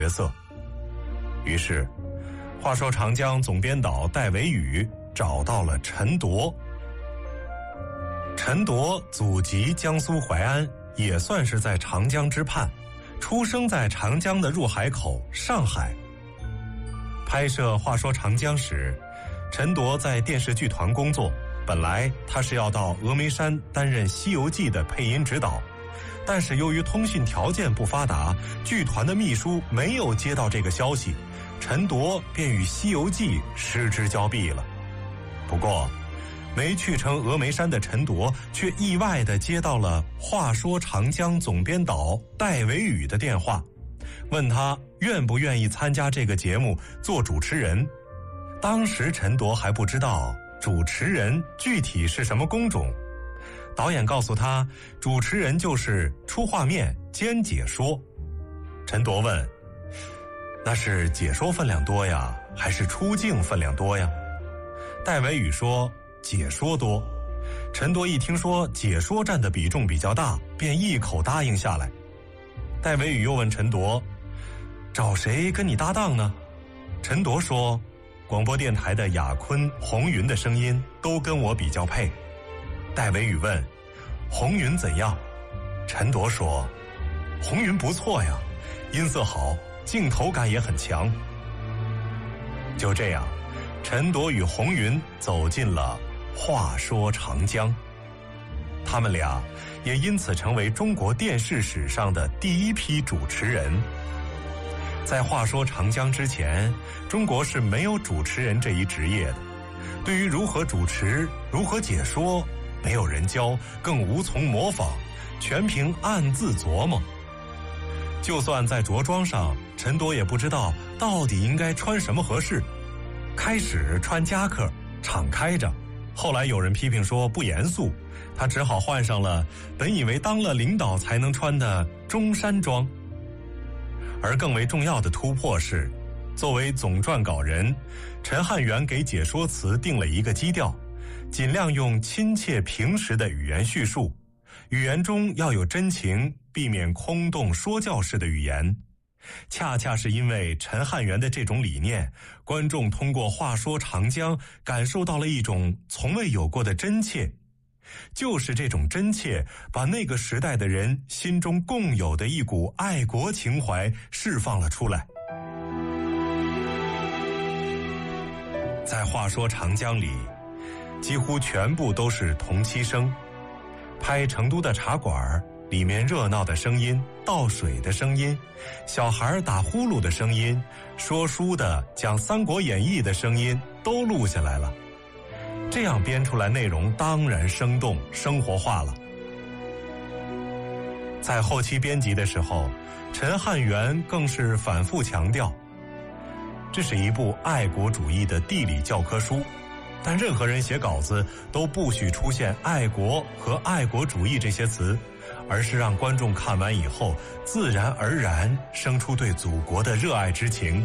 角色。于是话说长江总编导戴维宇找到了陈铎。陈铎祖籍江苏淮安，也算是在长江之畔，出生在长江的入海口上海。拍摄《话说长江》时，陈铎在电视剧团工作，本来他是要到峨眉山担任《西游记》的配音指导，但是由于通讯条件不发达，剧团的秘书没有接到这个消息，陈铎便与《西游记》失之交臂了。不过没去成峨眉山的陈铎却意外地接到了《话说长江》总编导戴维宇的电话，问他愿不愿意参加这个节目做主持人。当时陈铎还不知道主持人具体是什么工种，导演告诉他，主持人就是出画面兼解说。陈铎问，那是解说分量多呀，还是出镜分量多呀？戴维宇说，解说多。陈铎一听说解说占的比重比较大，便一口答应下来。戴维宇又问陈铎，找谁跟你搭档呢？陈铎说，广播电台的雅坤、红云的声音都跟我比较配。戴维宇问，红云怎样？陈铎说，红云不错呀，音色好，镜头感也很强。就这样，陈铎与红云走进了《话说长江》，他们俩也因此成为中国电视史上的第一批主持人。在《话说长江》之前，中国是没有主持人这一职业的，对于如何主持、如何解说，没有人教，更无从模仿，全凭暗自琢磨。就算在着装上，陈铎也不知道到底应该穿什么合适。开始穿夹克，敞开着，后来有人批评说不严肃，他只好换上了本以为当了领导才能穿的中山装。而更为重要的突破是，作为总撰稿人，陈汉元给解说词定了一个基调，尽量用亲切平实的语言叙述，语言中要有真情，避免空洞说教式的语言。恰恰是因为陈汉元的这种理念，观众通过《话说长江》感受到了一种从未有过的真切。就是这种真切，把那个时代的人心中共有的一股爱国情怀释放了出来。在《话说长江》里，几乎全部都是同期声。拍成都的茶馆，里面热闹的声音、倒水的声音、小孩打呼噜的声音、说书的讲《三国演义》的声音都录下来了。这样编出来内容当然生动生活化了。在后期编辑的时候，陈汉元更是反复强调，这是一部爱国主义的地理教科书，但任何人写稿子都不许出现爱国和爱国主义这些词，而是让观众看完以后自然而然生出对祖国的热爱之情。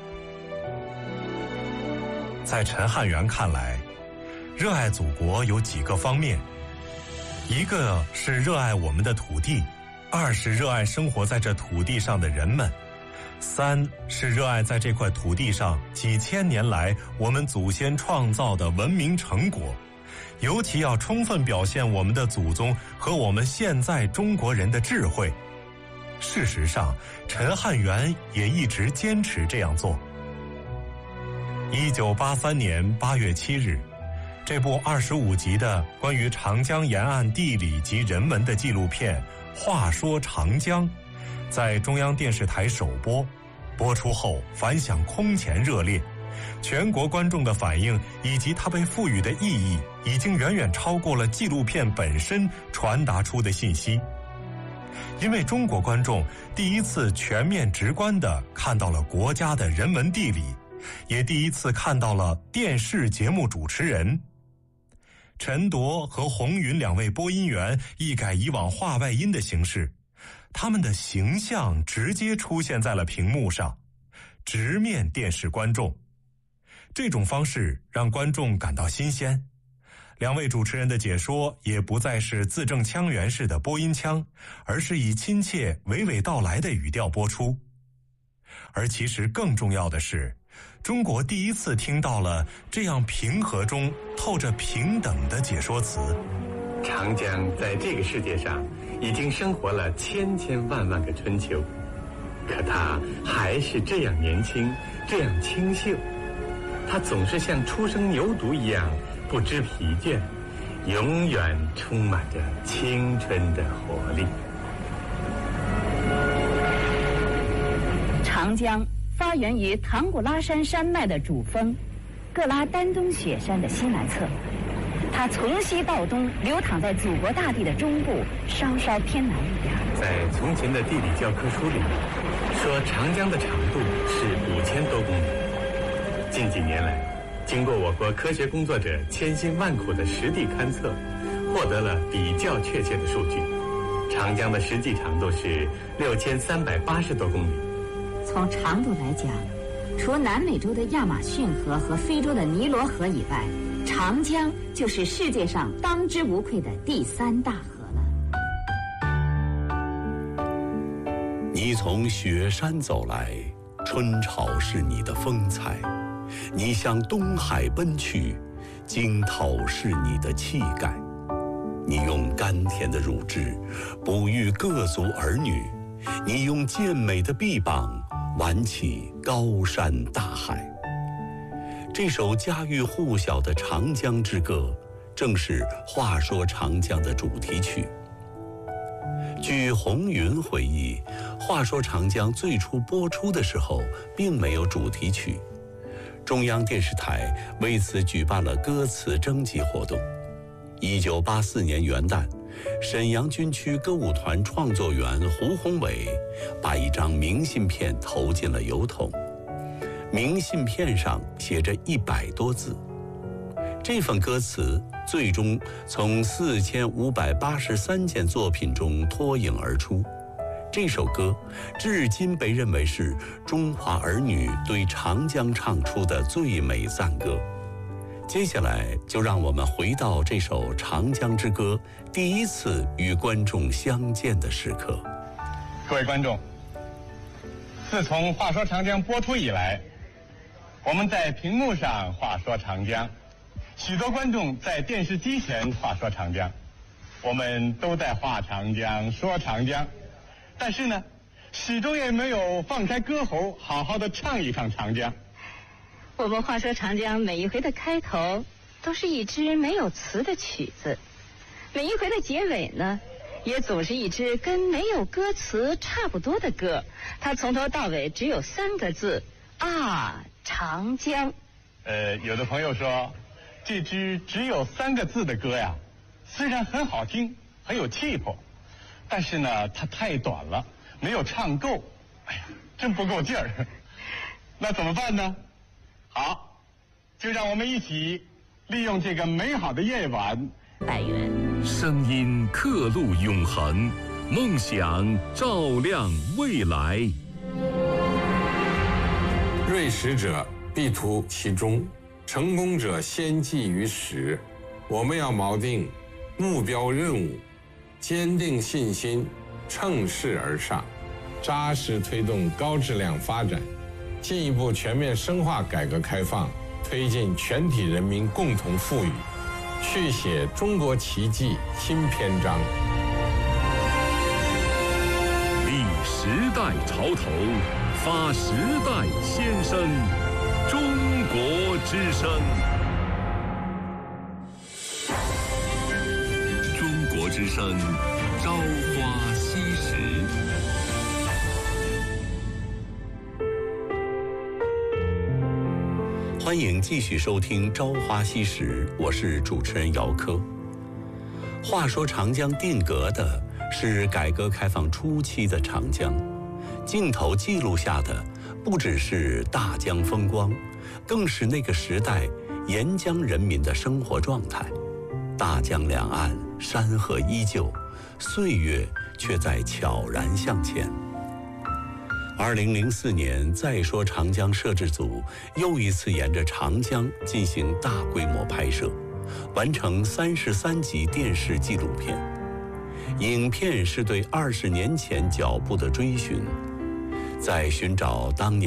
在陈汉元看来，热爱祖国有几个方面，一个是热爱我们的土地，二是热爱生活在这土地上的人们，三是热爱在这块土地上几千年来我们祖先创造的文明成果，尤其要充分表现我们的祖宗和我们现在中国人的智慧。事实上，陈汉元也一直坚持这样做。1983年8月7日，这部25集的关于长江沿岸地理及人文的纪录片《话说长江》在中央电视台首播，播出后反响空前热烈，全国观众的反应以及它被赋予的意义，已经远远超过了纪录片本身传达出的信息。因为中国观众第一次全面直观地看到了国家的人文地理，也第一次看到了电视节目主持人。陈铎和红云两位播音员一改以往话外音的形式，他们的形象直接出现在了屏幕上，直面电视观众。这种方式让观众感到新鲜。两位主持人的解说也不再是字正腔圆式的播音腔，而是以亲切娓娓道来的语调播出。 而其实更重要的是，中国第一次听到了这样平和中透着平等的解说词。 长江在这个世界上已经生活了千千万万个春秋，可它还是这样年轻，这样清秀。它总是像初生牛犊一样不知疲倦，永远充满着青春的活力。 长江发源于唐古拉山山脉的主峰格拉丹东雪山的西南侧，它从西到东流淌在祖国大地的中部，稍稍偏南一点。 在从前的地理教科书里说，长江的长度是5000多公里。近几年来，经过我国科学工作者千辛万苦的实地勘测，获得了比较确切的数据。长江的实际长度是6380多公里。 从长度来讲，除南美洲的亚马逊河和非洲的尼罗河以外，长江就是世界上当之无愧的第3大河了。 你从雪山走来，春潮是你的风采；你向东海奔去，惊涛是你的气概。你用甘甜的乳汁哺育各族儿女，你用健美的臂膀挽起高山大海。这首家喻户晓的《长江之歌》，正是《话说长江》的主题曲。据洪云回忆，《话说长江》最初播出的时候，并没有主题曲。中央电视台为此举办了歌词征集活动。1984年元旦，沈阳军区歌舞团创作员胡宏伟把一张明信片投进了邮筒，明信片上写着100多字。这份歌词最终从4583件作品中脱颖而出。这首歌至今被认为是中华儿女对长江唱出的最美赞歌。接下来就让我们回到这首《长江之歌》第一次与观众相见的时刻。 各位观众，自从《话说长江》播出以来，我们在屏幕上话说长江，许多观众在电视机前话说长江，我们都在话长江说长江，但是呢，始终也没有放开歌喉好好的唱一唱长江。 我们话说长江每一回的开头都是一支没有词的曲子，每一回的结尾呢，也总是一支跟没有歌词差不多的歌。它从头到尾只有3个字啊，长江。 有的朋友说，这支只有3个字的歌呀，虽然很好听，很有气魄，但是呢，它太短了，没有唱够。哎呀，真不够劲儿。那怎么办呢？好，就让我们一起利用这个美好的夜晚。 百元声音刻录永恒，梦想照亮未来。 锐识者必图其中，成功者先记于始。我们要锚定目标任务，坚定信心，乘势而上，扎实推动高质量发展，进一步全面深化改革开放，推进全体人民共同富裕，续写中国奇迹新篇章。 立时代潮头，发时代先声，中国之声。中国之声，朝花夕拾。 欢迎继续收听《朝花夕拾》，我是主持人姚科。话说长江定格的是改革开放初期的长江，镜头记录下的不只是大江风光，更是那个时代沿江人民的生活状态。大江两岸山河依旧，岁月却在悄然向前。2004年，再说长江摄制组又一次沿着长江进行大规模拍摄，完成33集电视纪录片。影片是对20年前脚步的追寻。 在寻找当年